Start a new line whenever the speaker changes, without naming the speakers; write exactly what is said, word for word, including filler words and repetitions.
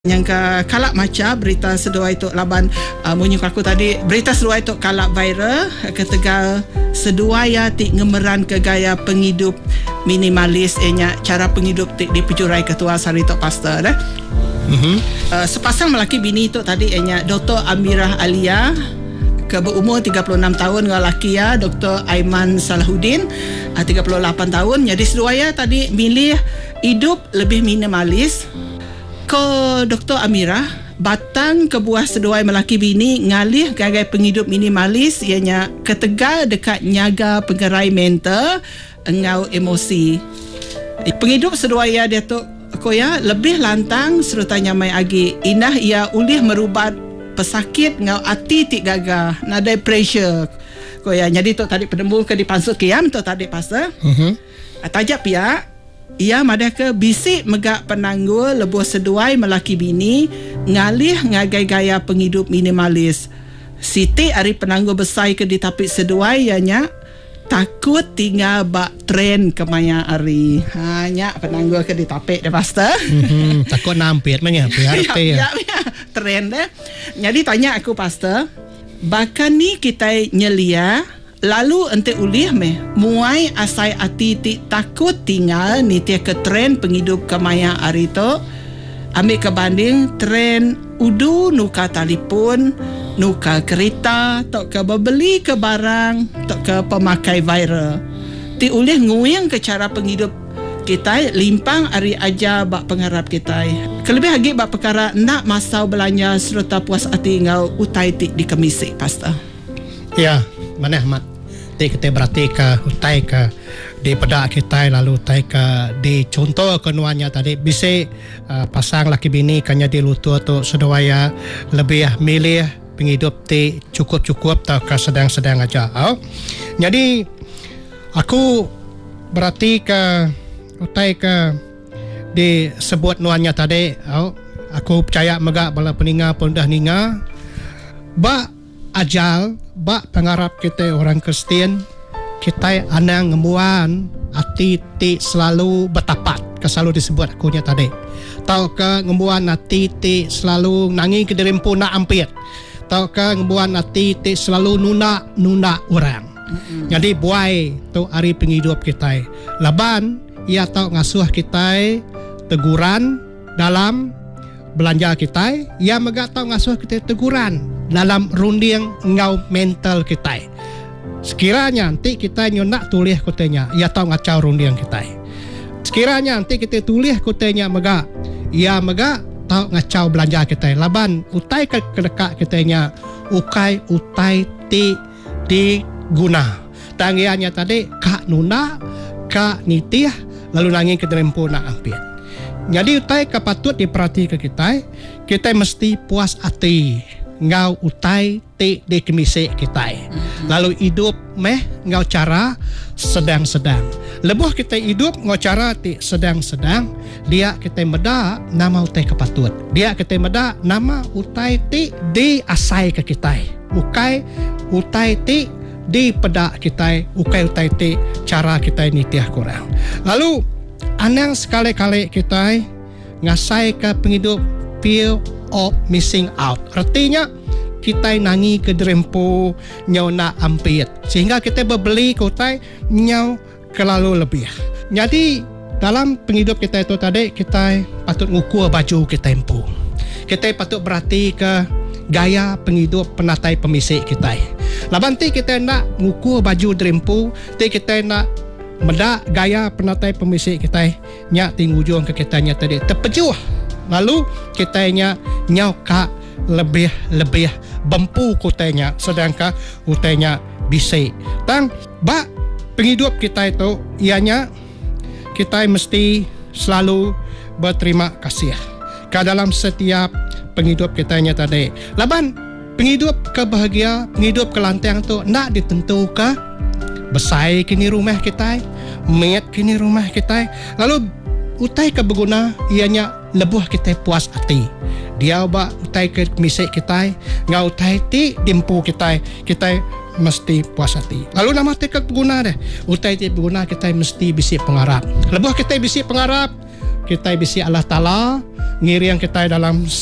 Yang ke kalak maca berita seduai tok laban uh, munyuk aku tadi berita seduai tok kalak viral ketegal seduai ya tik ngemeran ke gaya penghidup minimalis enya cara penghidup tik di pejurai ketua sari tok pastor dah. Mm-hmm. Uh, sepasang lelaki bini tok tadi enya Doktor Amirah Alia ke berumur tiga puluh enam tahun dengan lelaki ya Doktor Aiman Salahuddin uh, tiga puluh lapan tahun. Jadi seduai ya tadi milih hidup lebih minimalis. Ko Doktor Amirah batang ke buah seduai melaki bini ngalih gagai penghidup minimalis ianya ketegal dekat nyaga pengerai mental engau emosi. Penghidup seduai ya dia tu ko ya lebih lantang serutanya mai agi inah ia ulih merubat pesakit ngau ati tik gagah nadai pressure ko ya jadi tu tadi penemu ke dipansut kiam tu tadi pasal. Mhm. Tajak pihak ia madah ke bisik megak penanggul lebuh seduai melaki bini ngalih ngagai gaya penghidup minimalis. Siti ari penanggul besar ke ditapik seduai ianya takut tinggal bak tren kemaya ari. Hanya penanggul ke ditapik dah pastor.
Mm-hmm, takut nampit manya biar ya,
ya, tren dah. Jadi tanya aku pastor, bahkan ni kita nyelia lalu ente ulih meh muai asai ati ti takut tinggal ni tia ke tren penghidup kemaya arito ambil kebanding tren udu nuka telefon nuka kereta tok ke beli ke barang tok ke pemakai viral ti ulih nguyang ke cara penghidup kita limpang ari aja bak pengharap kita kelebih lagi bak perkara nak masau belanja serta puas hati ngau utai ti di kemisi pastor.
Ya, mana Ahmad? Kita berarti ke utai ke di pedak kita lalu utai ke di contoh kenuannya tadi bisa uh, pasang laki bini kanya di lutu atau seduaya lebih milih penghidup ti cukup-cukup atau ke sedang-sedang aja. Oh. Jadi aku berarti ke utai ke disebut nuannya tadi. Oh. Aku percaya megak bala peninga pun dah ninga ba ajal bak pengarap kita orang Kristian kita anang ngemuan hati ti selalu bertapat ke selalu disebut akunya tadi tau ke ngemuan hati ti selalu nangi ke dirimpu nak ampir tau ke ngemuan hati ti selalu nuna nuna orang. Mm-hmm. Jadi buai tu hari penghidup kita laban ia tau ngasuh kita teguran dalam belanja kita ia megak tau ngasuh kita teguran dalam runding ngau mental kita. Sekiranya nanti kita nak tulis kotanya, ia tahu ngacau runding kita. Sekiranya nanti kita tulis kotanya megak, ia megak tahu ngacau belanja kita. Laban utai ke dekat kitanya, ukai utai ti di guna. Tanggiannya tadi kak nuna, kak nitih, lalu nangin ke derempu nak ampit. Jadi utai kapatut diperhati ke kita, kita mesti puas hati. Ngau utai ti di kemisik kita. Mm-hmm. Lalu hidup meh ngau cara sedang-sedang. Lebuh kita hidup ngau cara ti sedang-sedang. Dia kita meda nama utai kepatut. Dia kita meda nama utai ti di asai ke kita. Ukai utai ti di pedak kita. Ukai utai ti cara kita ni tiah kurang. Lalu anang sekali-kali kita ngasai ke penghidup fear of missing out. Artinya kita nangi ke derempo nyau nak ampit sehingga kita berbeli kotai nyau kelalu lebih. Jadi dalam penghidup kita itu tadi kita patut ngukur baju kita empu. Kita patut berhati ke gaya penghidup penatai pemisik kita. Labanti kita nak ngukur baju derempo, ti kita nak medak gaya penatai pemisik kita nyak tinggujung ke kitanya tadi terpejuh. Lalu kitanya nyauka lebih-lebih bempu kutanya sedangkan kutanya bisik. Tang bak penghidup kita itu ianya kita mesti selalu berterima kasih ke dalam setiap penghidup kitanya tadi. Laban penghidup kebahagia, penghidup kelantang tu nak ditentukan besar kini rumah kita, met kini rumah kita. Lalu utai ke berguna ianya lebuh kita puas hati. Dia ba utai ke misik kita, ngau utai ti dimpu kita, kita mesti puas hati. Lalu nama te ke berguna deh. Utai ti berguna kita mesti bisik pengarap. Lebuh kita bisik pengarap, kita bisi Allah Ta'ala ngiriang kita dalam